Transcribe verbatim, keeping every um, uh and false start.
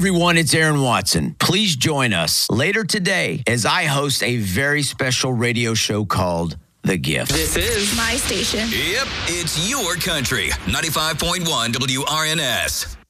everyone, it's Aaron Watson. Please join us later today as I host a very special radio show called The Gift. This is my station. Yep, it's your country. ninety-five point one W R N S.